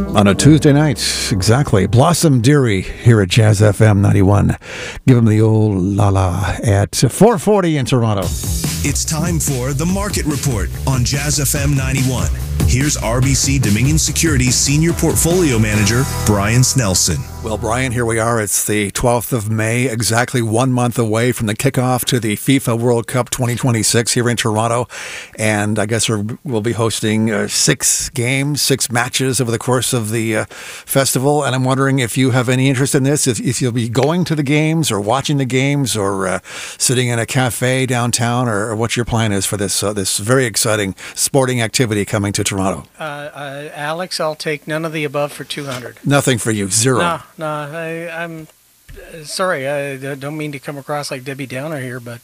On a Tuesday night, exactly. Blossom Dearie here at Jazz FM 91. Give them the old la-la at 4:40 in Toronto. It's time for The Market Report on Jazz FM 91. Here's RBC Dominion Securities Senior Portfolio Manager, Brian Snelson. Well, Brian, here we are. It's the 12th of May, exactly 1 month away from the kickoff to the FIFA World Cup 2026 here in Toronto. And I guess we'll be hosting 6 games, 6 matches over the course of the festival. And I'm wondering if you have any interest in this, if you'll be going to the games or watching the games or sitting in a cafe downtown, or what your plan is for this this very exciting sporting activity coming to Toronto. Alex, I'll take none of the above for 200. Nothing for you, zero. No, I'm sorry. I don't mean to come across like Debbie Downer here, but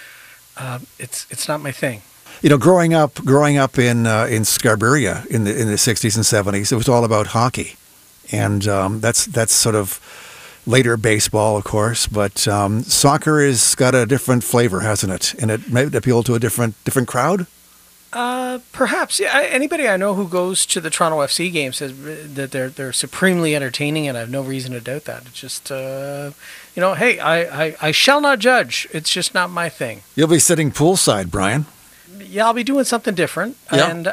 it's not my thing. You know, growing up in Scarborough in the 60s and 70s, it was all about hockey, and that's sort of later baseball, of course. But soccer has got a different flavor, hasn't it? And it may appeal to a different crowd. Perhaps. Yeah, anybody I know who goes to the Toronto FC games says that they're supremely entertaining, and I have no reason to doubt that. It's just, hey, I shall not judge. It's just not my thing. You'll be sitting poolside, Brian. Yeah, I'll be doing something different, yeah. And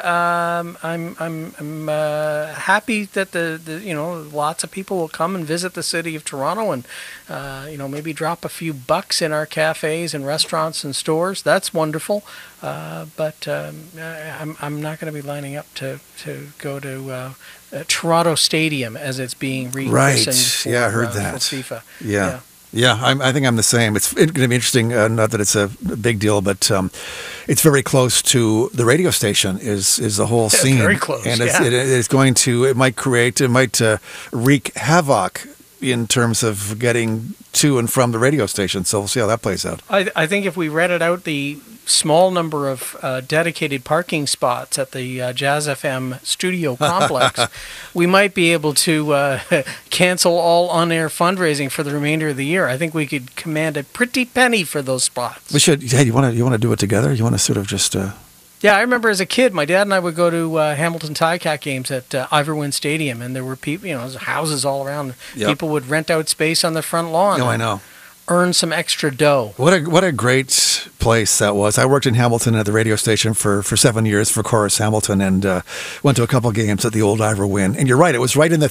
I'm happy that the lots of people will come and visit the city of Toronto, and maybe drop a few bucks in our cafes and restaurants and stores. That's wonderful, but I'm not going to be lining up to go to Toronto Stadium as it's being rechristened. Right? Yeah, I heard that. For FIFA. Yeah. Yeah, I think I'm the same. It's going to be interesting, not that it's a big deal, but it's very close to the radio station is the whole scene. Very close, and yeah. it might wreak havoc in terms of getting to and from the radio station. So we'll see how that plays out. I think if we rented out the small number of dedicated parking spots at the Jazz FM studio complex, we might be able to cancel all on-air fundraising for the remainder of the year. I think we could command a pretty penny for those spots. We should. Hey, you want to do it together? You want to sort of just? Yeah, I remember as a kid, my dad and I would go to Hamilton Ticat games at Iverwin Stadium, and there were people, there's houses all around. Yep. People would rent out space on the front lawn. No, I know. Earn some extra dough. What a great place that was. I worked in Hamilton at the radio station for 7 years for Chorus Hamilton, and went to a couple games at the old Iverwin. And you're right, it was right in the